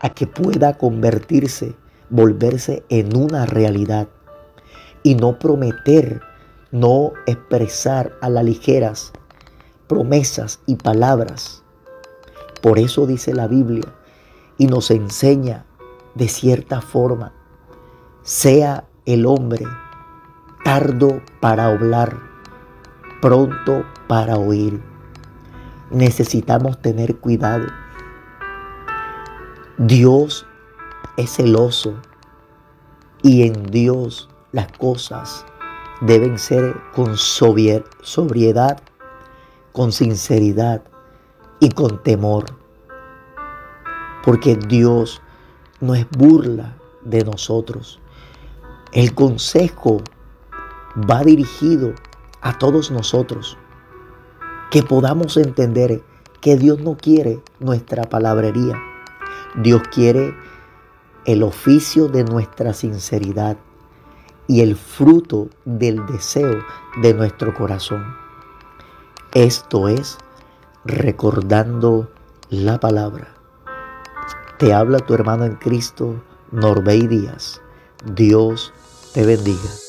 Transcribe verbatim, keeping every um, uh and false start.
a que pueda convertirse, volverse en una realidad y no prometer, no expresar a la ligeras promesas y palabras. Por eso dice la Biblia y nos enseña de cierta forma, sea el hombre tardo para hablar, pronto para oír. Necesitamos tener cuidado. Dios es celoso y en Dios las cosas deben ser con sobriedad, con sinceridad y con temor. Porque Dios no es burla de nosotros. El consejo va dirigido a todos nosotros. Que podamos entender que Dios no quiere nuestra palabrería. Dios quiere el oficio de nuestra sinceridad y el fruto del deseo de nuestro corazón. Esto es recordando la palabra. Te habla tu hermano en Cristo, Norbey Díaz. Dios te bendiga.